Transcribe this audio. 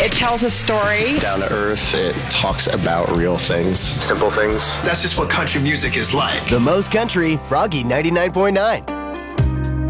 It tells a story. Down to earth, it talks about real things, simple things. That's just what country music is like. The most country, Froggy 99.9.